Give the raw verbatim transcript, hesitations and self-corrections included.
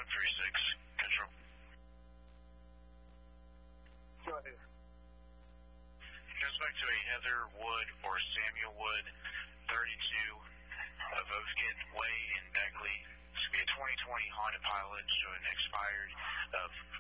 one three six, Control. Go ahead. Goes back to a Heather Wood or Samuel Wood, thirty-two, of Oathgate Way in Beckley. It's going to be a twenty twenty Honda Pilot showing expired of